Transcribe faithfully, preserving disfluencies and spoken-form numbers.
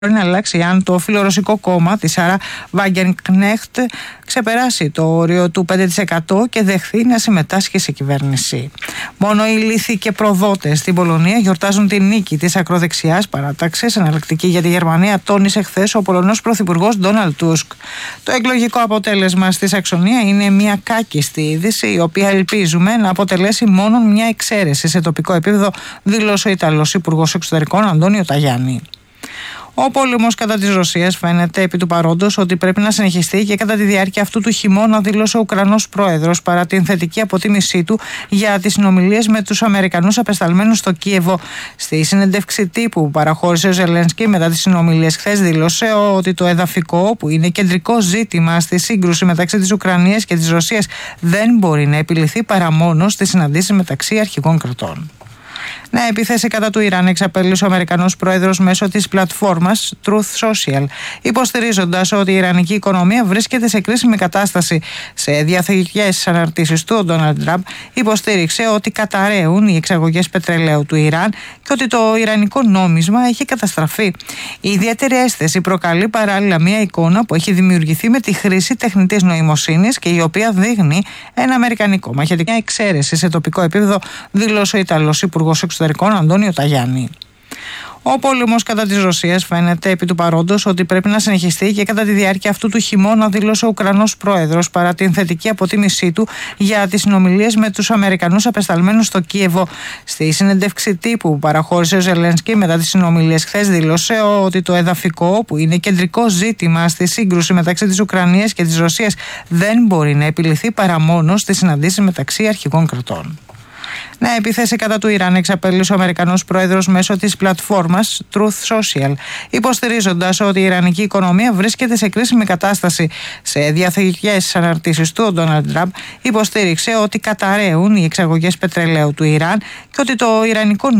μπορεί να αλλάξει αν το φιλορωσικό κόμμα της Σάρα Βάγκενκνέχτ ξεπεράσει το όριο του πέντε τοις εκατό και δεχθεί να συμμετάσχει σε κυβέρνηση. Μόνο οι λύθοι και προδότες στην Πολωνία γιορτάζουν τη νίκη της ακροδεξιάς παράταξης. Εναλλακτική για τη Γερμανία, τόνισε χθες ο Πολωνός Πρωθυπουργός Ντόναλντ Τούσκ. Το εκλογικό αποτέλεσμα στη Σαξονία είναι μια κάκιστη είδηση, η οποία ελπίζουμε να αποτελέσει μόνο μια εξαίρεση σε τοπικό επίπεδο, δήλωσε ο Ιταλός Υπουργός Εξωτερικών Αντώνιο Ταγιάννη. Ο πόλεμος κατά της Ρωσίας φαίνεται επί του παρόντος ότι πρέπει να συνεχιστεί και κατά τη διάρκεια αυτού του χειμώνα, δήλωσε ο Ουκρανός πρόεδρος παρά την θετική αποτίμησή του για τις συνομιλίες με τους Αμερικανούς απεσταλμένους στο Κίεβο. Στη συνέντευξη τύπου που παραχώρησε ο Ζελένσκι μετά τις συνομιλίες χθες, δήλωσε ότι το εδαφικό, που είναι κεντρικό ζήτημα στη σύγκρουση μεταξύ της Ουκρανίας και της Ρωσίας, δεν μπορεί να επιληθεί παρά μόνο στις συναντήσεις μεταξύ αρχηγών κρατών. Νέα επίθεση κατά του Ιράν εξαπέλυσε ο Αμερικανός πρόεδρος μέσω της πλατφόρμας Truth Social, υποστηρίζοντας ότι η ιρανική οικονομία βρίσκεται σε κρίσιμη κατάσταση. Σε διαθετικές αναρτήσεις του, ο Ντόναλντ Τραμπ υποστήριξε ότι καταραίουν οι εξαγωγές πετρελαίου του Ιράν και ότι το ιρανικό νόμισμα έχει καταστραφεί. Η ιδιαίτερη αίσθηση προκαλεί παράλληλα μια εικόνα που έχει δημιουργηθεί με τη χρήση τεχνητής νοημοσύνης και η οποία δείχνει ένα αμερικανικό μαχητικό εξαίρεση σε τοπικό επίπεδο, δήλωσε ο Ιταλός Υπουργός Εξωτερικών Αντώνιο Ταγιάννη. Ο πόλεμος κατά της Ρωσίας φαίνεται επί του παρόντος ότι πρέπει να συνεχιστεί και κατά τη διάρκεια αυτού του χειμώνα, δήλωσε ο Ουκρανός πρόεδρος παρά την θετική αποτίμησή του για τις συνομιλίες με τους Αμερικανούς απεσταλμένους στο Κίεβο. Στη συνέντευξη τύπου που παραχώρησε ο Ζελένσκι μετά τις συνομιλίες χθες, δήλωσε ότι το εδαφικό, που είναι κεντρικό ζήτημα στη σύγκρουση μεταξύ της Ουκρανίας και της Ρωσίας, δεν μπορεί να επιληθεί παρά μόνο στις συναντήσεις μεταξύ αρχηγών κρατών. Νέα επίθεση κατά του Ιράν εξαπέλυσε ο Αμερικανός πρόεδρος μέσω της πλατφόρμας Truth Social, υποστηρίζοντας ότι η ιρανική οικονομία βρίσκεται σε κρίσιμη κατάσταση. Σε διαθετικές αναρτήσεις του, ο Ντόναλντ Τραμπ υποστήριξε ότι καταραίουν οι εξαγωγές πετρελαίου του Ιράν και ότι το ιρανικό